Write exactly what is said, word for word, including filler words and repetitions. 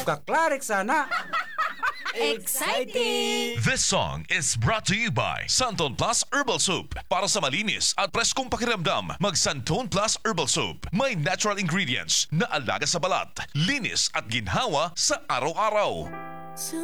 Kaklarik sana. Exciting! This song is brought to you by Santon Plus Herbal Soup. Para sa malinis at preskong pakiramdam, mag Santon Plus Herbal Soup. May natural ingredients na alaga sa balat, linis at ginhawa sa araw-araw.